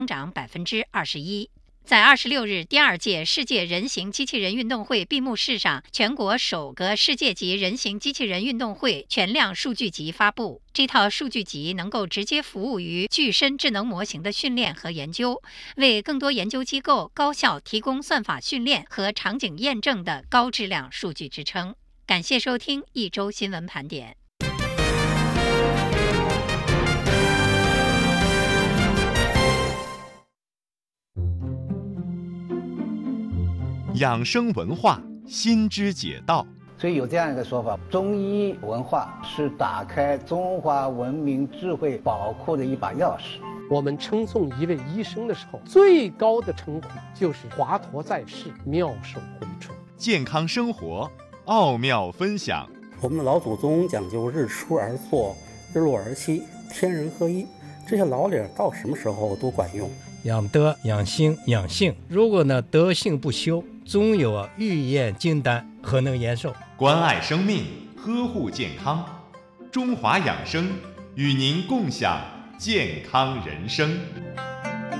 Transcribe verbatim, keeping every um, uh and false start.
增长百分之二十一。在二十六日第二届世界人形机器人运动会闭幕式上，全国首个世界级人形机器人运动会全量数据集发布。这套数据集能够直接服务于具身智能模型的训练和研究，为更多研究机构高效提供算法训练和场景验证的高质量数据支撑。感谢收听一周新闻盘点。 养生文化，心知解道。 所以有这样一个说法，中医文化是打开中华文明智慧宝库的一把钥匙。 我们称颂一位医生的时候，最高的称呼就是华佗在世，妙手回春。 健康生活，奥妙分享。 我们的老祖宗讲究日出而作，日落而息，天人合一，这些老理到什么时候都管用。 养德、养心、养性，如果呢德性不修，总有啊欲验金丹，何能延寿？ 关爱生命，呵护健康，中华养生与您共享健康人生。